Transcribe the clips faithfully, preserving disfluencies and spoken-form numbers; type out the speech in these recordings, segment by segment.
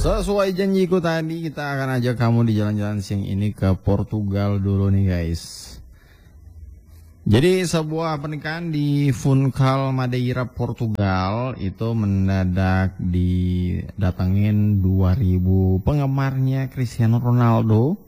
Sesuai janjiku tadi, kita akan ajak kamu di jalan-jalan siang ini ke Portugal dulu nih guys. Jadi sebuah pernikahan di Funchal, Madeira, Portugal itu mendadak didatengin dua ribu penggemarnya Cristiano Ronaldo.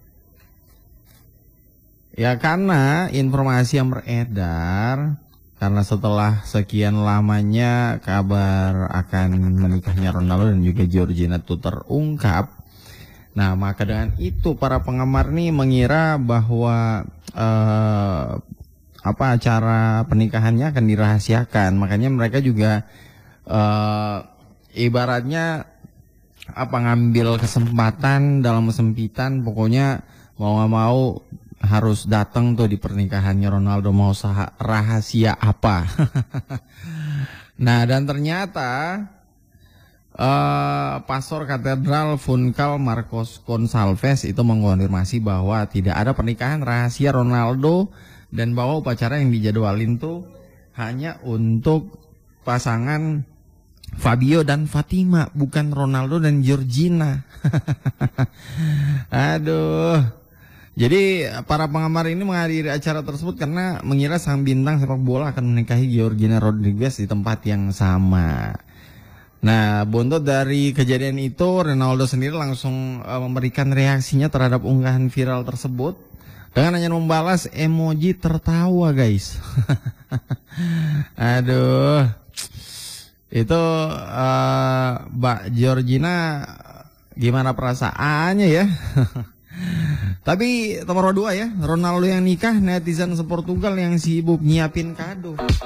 Ya karena informasi yang beredar, karena setelah sekian lamanya kabar akan menikahnya Ronaldo dan juga Georgina itu terungkap. Nah maka dengan itu para penggemar nih mengira bahwa eh, apa acara pernikahannya akan dirahasiakan. Makanya mereka juga eh, ibaratnya apa ngambil kesempatan dalam kesempitan, pokoknya mau nggak mau harus datang tuh di pernikahannya Ronaldo, mau sah rahasia apa. Nah dan ternyata uh, Pastor Katedral Funchal Marcos Gonçalves itu mengonfirmasi bahwa tidak ada pernikahan rahasia Ronaldo dan bahwa upacara yang dijadwalin tuh hanya untuk pasangan Fabio dan Fatima, bukan Ronaldo dan Georgina. Aduh. Jadi para penggemar ini menghadiri acara tersebut karena mengira sang bintang sepak bola akan menikahi Georgina Rodriguez di tempat yang sama. Nah, buntut dari kejadian itu, Ronaldo sendiri langsung uh, memberikan reaksinya terhadap unggahan viral tersebut dengan hanya membalas emoji tertawa, guys. Aduh, itu uh, Mbak Georgina gimana perasaannya ya? Tapi nomor dua ya, Ronaldo yang nikah, netizen seportugal yang sibuk nyiapin kado.